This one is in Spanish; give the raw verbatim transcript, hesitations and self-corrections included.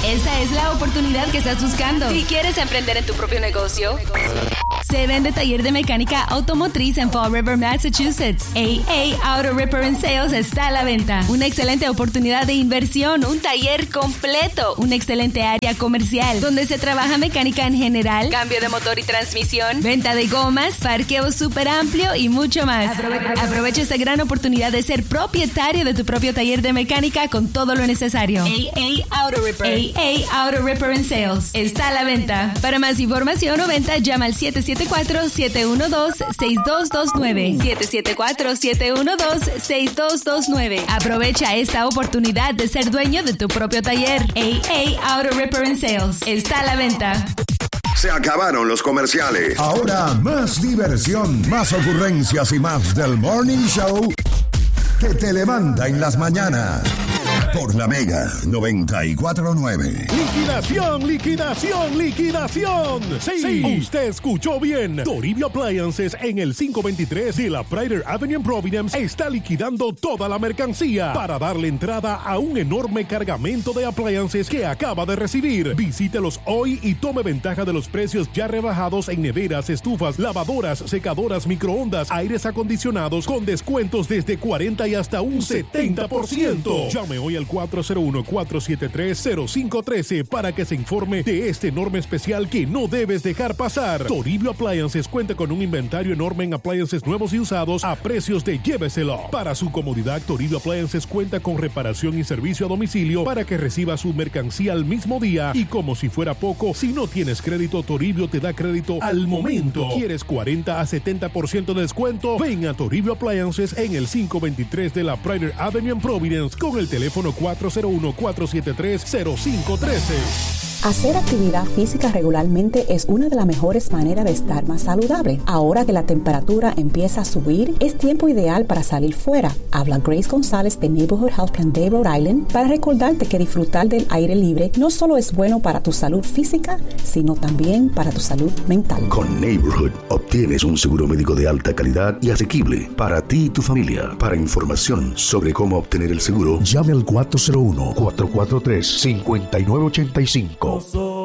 Esta es la oportunidad que estás buscando. Si quieres emprender en tu propio negocio, se vende taller de mecánica automotriz en Fall River, Massachusetts. A A Auto Repair and Sales está a la venta. Una excelente oportunidad de inversión, un taller completo, una excelente área comercial donde se trabaja mecánica en general, cambio de motor y transmisión, venta de gomas, parqueo súper amplio y mucho más. Aprovecha, aprovecha esta gran oportunidad de ser propietario de tu propio taller de mecánica con todo lo necesario. A A Auto Repair. A A Auto Repair and Sales está a la venta. Para más información o venta, llama al siete siete cuatro, siete uno dos, seis dos dos nueve. siete siete cuatro, siete uno dos, seis dos dos nueve. Aprovecha esta oportunidad de ser dueño de tu propio taller. A A Auto Repair and Sales está a la venta. Se acabaron los comerciales. Ahora más diversión, más ocurrencias y más del Morning Show que te levanta en las mañanas. Por la Mega noventa y cuatro punto nueve. Liquidación, liquidación, liquidación. Sí, sí, usted escuchó bien. Toribio Appliances en el quinientos veintitrés de la Pryor Avenue en Providence está liquidando toda la mercancía para darle entrada a un enorme cargamento de appliances que acaba de recibir. Visítelos hoy y tome ventaja de los precios ya rebajados en neveras, estufas, lavadoras, secadoras, microondas, aires acondicionados con descuentos desde cuarenta y hasta un setenta por ciento. Llame hoy al cuatro cero uno, cuatro siete tres, cero cinco uno tres para que se informe de este enorme especial que no debes dejar pasar. Toribio Appliances cuenta con un inventario enorme en appliances nuevos y usados a precios de lléveselo. Para su comodidad, Toribio Appliances cuenta con reparación y servicio a domicilio para que reciba su mercancía al mismo día. Y como si fuera poco, si no tienes crédito, Toribio te da crédito al momento. ¿Quieres cuarenta a setenta por ciento de descuento? Ven a Toribio Appliances en el quinientos veintitrés de la Pryor Avenue en Providence con el teléfono cuatro cero uno, cuatro siete tres, cero cinco uno tres. Hacer actividad física regularmente es una de las mejores maneras de estar más saludable. Ahora que la temperatura empieza a subir, es tiempo ideal para salir fuera. Habla Grace González de Neighborhood Health Plan Day, Rhode Island, para recordarte que disfrutar del aire libre no solo es bueno para tu salud física, sino también para tu salud mental. Con Neighborhood obtienes un seguro médico de alta calidad y asequible para ti y tu familia. Para información sobre cómo obtener el seguro, llame al cuatro cero uno, cuatro cuatro tres, cinco nueve ocho cinco.